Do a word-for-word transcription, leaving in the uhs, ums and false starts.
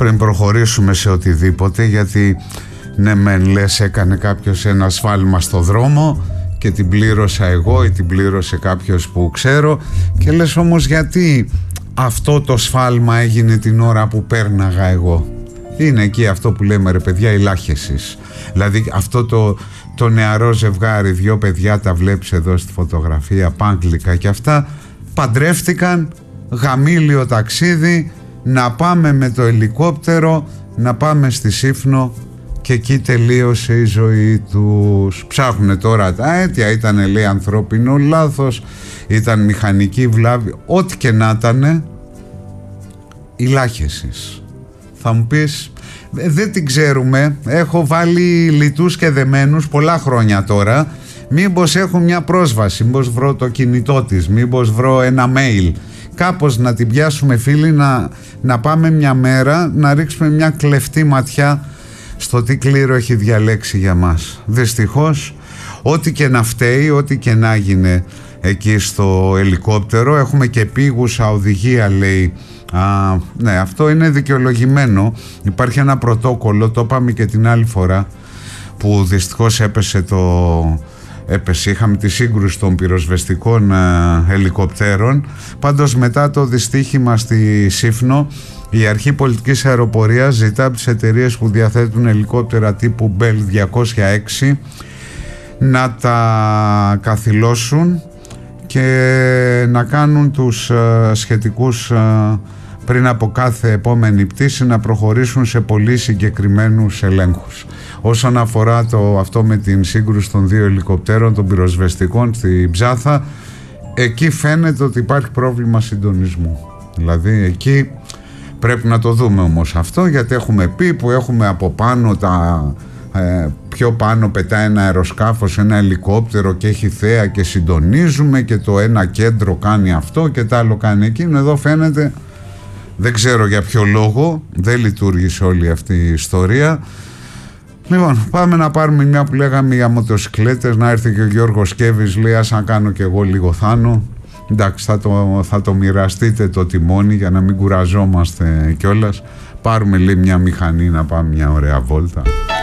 πριν προχωρήσουμε σε οτιδήποτε, γιατί ναι μεν λες έκανε κάποιος ένα σφάλμα στο δρόμο και την πλήρωσα εγώ ή την πλήρωσε κάποιος που ξέρω, και λες όμως γιατί αυτό το σφάλμα έγινε την ώρα που πέρναγα εγώ. Είναι εκεί αυτό που λέμε, ρε παιδιά, η λάχεσης. Δηλαδή αυτό το, το νεαρό ζευγάρι, δυο παιδιά, τα βλέπεις εδώ στη φωτογραφία, πάγκλικα και αυτά, παντρεύτηκαν, γαμήλιο ταξίδι, να πάμε με το ελικόπτερο, να πάμε στη Σύφνο, και εκεί τελείωσε η ζωή τους. Ψάχνουνε τώρα τα αίτια, ήταν λέει ανθρώπινο λάθος, ήταν μηχανική βλάβη, ό,τι και να ήτανε, η λάχεσης. Θα μου πεις, δεν την ξέρουμε, έχω βάλει λιτούς και δεμένους πολλά χρόνια τώρα, μήπως έχω μια πρόσβαση, μήπως βρω το κινητό της, μήπως βρω ένα mail, κάπως να την πιάσουμε φίλοι, να, να πάμε μια μέρα να ρίξουμε μια κλεφτή ματιά στο τι κλήρο έχει διαλέξει για μας. Δυστυχώς, ό,τι και να φταίει, ό,τι και να γίνει εκεί στο ελικόπτερο, έχουμε και επίγουσα οδηγία, λέει. Α, ναι, αυτό είναι δικαιολογημένο. Υπάρχει ένα πρωτόκολλο, το είπαμε και την άλλη φορά, που δυστυχώς έπεσε το... έπεσε, είχαμε τη σύγκρουση των πυροσβεστικών ε, ελικοπτέρων. Πάντως μετά το δυστύχημα στη Σύφνο, η Αρχή Πολιτικής Αεροπορίας ζητά από τις εταιρείες που διαθέτουν ελικόπτερα τύπου Bell διακόσια έξι να τα καθυλώσουν και να κάνουν τους ε, σχετικούς ε, πριν από κάθε επόμενη πτήση να προχωρήσουν σε πολύ συγκεκριμένους ελέγχους. Όσον αφορά το, αυτό με την σύγκρουση των δύο ελικοπτέρων των πυροσβεστικών στη Ψάθα, εκεί φαίνεται ότι υπάρχει πρόβλημα συντονισμού. Δηλαδή εκεί πρέπει να το δούμε όμως αυτό, γιατί έχουμε πει που έχουμε από πάνω τα... Ε, πιο πάνω πετάει ένα αεροσκάφος, ένα ελικόπτερο και έχει θέα και συντονίζουμε και το ένα κέντρο κάνει αυτό και το άλλο κάνει εκείνο. Εδώ φαίνεται, δεν ξέρω για ποιο λόγο, δεν λειτουργήσε όλη αυτή η ιστορία. Λοιπόν, πάμε να πάρουμε μια που λέγαμε για μοτοσυκλέτες, να έρθει και ο Γιώργος Κέβης, λέει ας να κάνω και εγώ λίγο θάνο. Εντάξει, θα το, θα το μοιραστείτε το τιμόνι για να μην κουραζόμαστε κιόλας. Πάρουμε λέει μια μηχανή να πάμε μια ωραία βόλτα.